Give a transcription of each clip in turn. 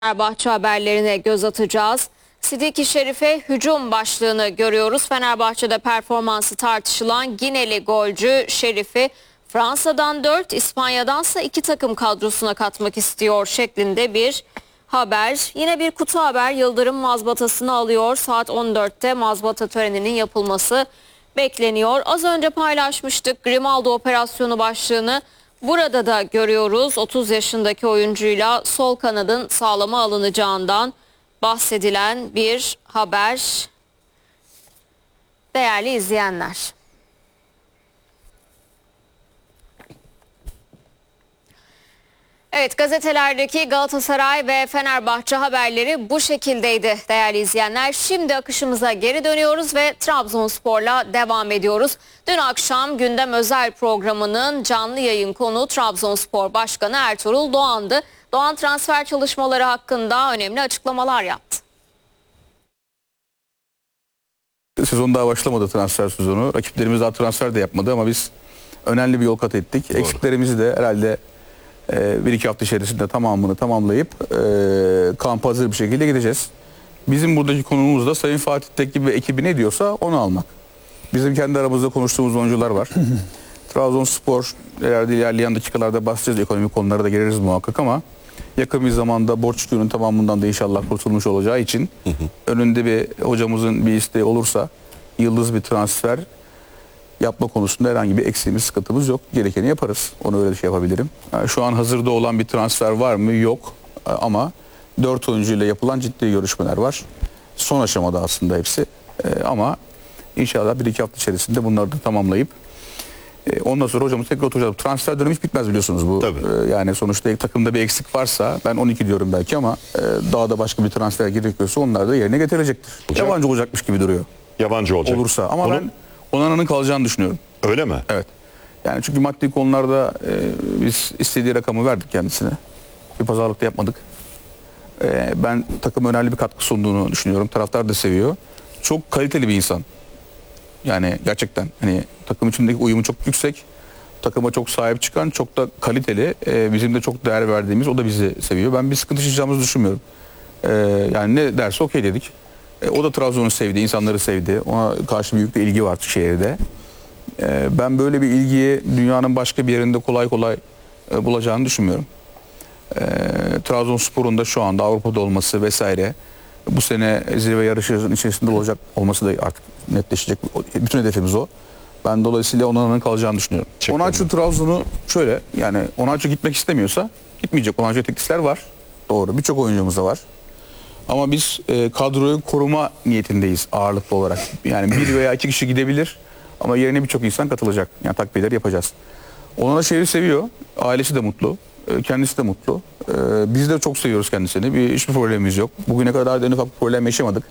Fenerbahçe haberlerine göz atacağız. Sidiki Şerif'e hücum başlığını görüyoruz. Fenerbahçe'de performansı tartışılan Gineli golcü Şerif'i Fransa'dan 4, İspanya'dansa 2 takım kadrosuna katmak istiyor şeklinde bir haber. Yine bir kutu haber, Yıldırım mazbatasını alıyor. Saat 14'te mazbata töreninin yapılması bekleniyor. Az önce paylaşmıştık Grimaldo operasyonu başlığını. Burada da görüyoruz 30 yaşındaki oyuncuyla sol kanadın sağlama alınacağından bahsedilen bir haber değerli izleyenler. Evet, gazetelerdeki Galatasaray ve Fenerbahçe haberleri bu şekildeydi değerli izleyenler. Şimdi akışımıza geri dönüyoruz ve Trabzonspor'la devam ediyoruz. Dün akşam Gündem Özel programının canlı yayın konuğu Trabzonspor Başkanı Ertuğrul Doğan'dı. Doğan transfer çalışmaları hakkında önemli açıklamalar yaptı. Sezon daha başlamadı, transfer sezonu. Rakiplerimiz daha transfer de yapmadı ama biz önemli bir yol kat ettik. Doğru. Eksiklerimizi de herhalde 1-2 hafta içerisinde tamamını tamamlayıp kampa hazır bir şekilde gideceğiz. Bizim buradaki konumuz da Sayın Fatih Tekke ve ekibi ne diyorsa onu almak. Bizim kendi aramızda konuştuğumuz oyuncular var. Trabzonspor ilerleyen dakikalarda bahsedeceğiz. Ekonomik konulara da gireriz muhakkak ama yakın bir zamanda borç yükünün tamamından da inşallah kurtulmuş olacağı için önünde bir hocamızın bir isteği olursa yıldız bir transfer yapma konusunda herhangi bir eksiğimiz, sıkıntımız yok. Gerekeni yaparız. Onu öyle yapabilirim. Yani şu an hazırda olan bir transfer var mı? Yok. Ama 4 oyuncuyla yapılan ciddi görüşmeler var. Son aşamada aslında hepsi. Ama inşallah 1-2 hafta içerisinde bunları da tamamlayıp ondan sonra hocamız tekrar oturacak. Transfer dönemi hiç bitmez biliyorsunuz bu. Yani sonuçta takımda bir eksik varsa ben 12 diyorum belki ama daha da başka bir transfer gerekiyorsa onlar da yerine getirecektir. Yabancı olacakmış gibi duruyor. Yabancı olacak. Olursa ama ben Onana'nın kalacağını düşünüyorum. Öyle mi? Evet. Yani çünkü maddi konularda biz istediği rakamı verdik kendisine. Bir pazarlık da yapmadık. Ben takıma önemli bir katkı sunduğunu düşünüyorum. Taraftar da seviyor. Çok kaliteli bir insan. Yani gerçekten hani takım içindeki uyumu çok yüksek. Takıma çok sahip çıkan, çok da kaliteli. Bizim de çok değer verdiğimiz, o da bizi seviyor. Ben bir sıkıntı yaşayacağımızı düşünmüyorum. Yani ne derse okey dedik. O da Trabzon'u sevdi, insanları sevdi. Ona karşı büyük bir ilgi var şehirde. Ben böyle bir ilgiyi dünyanın başka bir yerinde kolay kolay bulacağını düşünmüyorum. Trabzonspor'un da şu anda Avrupa'da olması vesaire, bu sene zirve yarışının içerisinde olacak olması da artık netleşecek. Bütün hedefimiz o. Ben dolayısıyla Onana'nın kalacağını düşünüyorum. Onaçu Trabzon'u şöyle, yani Onaçu gitmek istemiyorsa gitmeyecek. Onaçu'ya teklifler var. Doğru. Birçok oyuncumuz da var. Ama biz kadroyu koruma niyetindeyiz ağırlıklı olarak. Yani 1 veya 2 kişi gidebilir ama yerine birçok insan katılacak. Yani takviyeler yapacağız. Onana şehri seviyor. Ailesi de mutlu. Kendisi de mutlu. Biz de çok seviyoruz kendisini. Hiçbir problemimiz yok. Bugüne kadar da en ufak bir problem yaşamadık.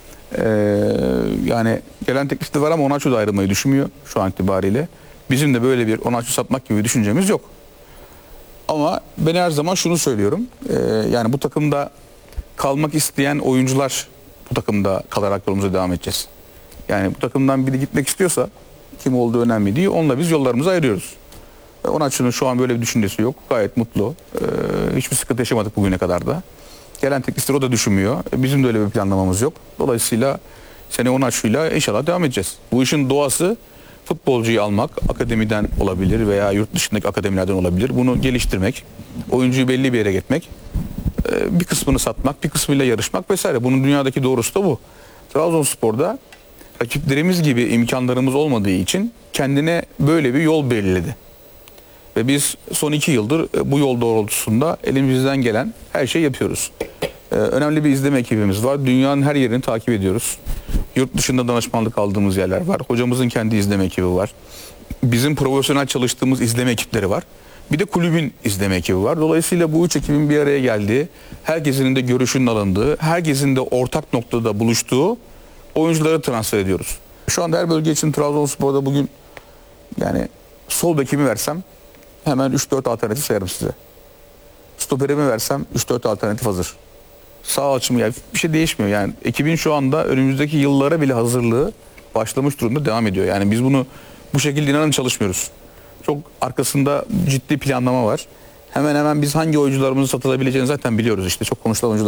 Yani gelen teklif de var ama Onaçu da ayrılmayı düşünmüyor şu an itibariyle. Bizim de böyle bir Onaçu satmak gibi bir düşüncemiz yok. Ama ben her zaman şunu söylüyorum. Yani bu takımda kalmak isteyen oyuncular, bu takımda kalarak yolumuza devam edeceğiz. Yani bu takımdan biri gitmek istiyorsa, kim olduğu önemli değil, onunla biz yollarımızı ayırıyoruz. Onaçu'nun şu an böyle bir düşüncesi yok. Gayet mutlu. Hiçbir sıkıntı yaşamadık bugüne kadar da. Gelen teklifleri o da düşünmüyor. Bizim de öyle bir planlamamız yok. Dolayısıyla sene Onaçu'yla inşallah devam edeceğiz. Bu işin doğası futbolcuyu almak, akademiden olabilir veya yurt dışındaki akademilerden olabilir. Bunu geliştirmek, oyuncuyu belli bir yere getirmek, bir kısmını satmak, bir kısmıyla yarışmak vesaire. Bunun dünyadaki doğrusu da bu. Trabzonspor'da rakiplerimiz gibi imkanlarımız olmadığı için kendine böyle bir yol belirledi. Ve biz son 2 yıldır bu yol doğrultusunda elimizden gelen her şeyi yapıyoruz. Önemli bir izleme ekibimiz var. Dünyanın her yerini takip ediyoruz. Yurt dışında danışmanlık aldığımız yerler var. Hocamızın kendi izleme ekibi var. Bizim profesyonel çalıştığımız izleme ekipleri var. Bir de kulübün izleme ekibi var. Dolayısıyla bu 3 ekibin bir araya geldiği, herkesin de görüşünün alındığı, herkesin de ortak noktada buluştuğu oyuncuları transfer ediyoruz. Şu anda her bölge için Trabzonspor'da bugün yani sol bekimi versem hemen 3-4 alternatif sayarım size. Stoperimi versem 3-4 alternatif hazır. Sağ açımı, yani bir şey değişmiyor. Yani ekibin şu anda önümüzdeki yıllara bile hazırlığı başlamış durumda devam ediyor. Yani biz bunu bu şekilde inanın çalışmıyoruz. Çok arkasında ciddi planlama var. hemen hemen biz hangi oyuncularımızın satılabileceğini zaten biliyoruz işte. Çok konuşulan oyuncular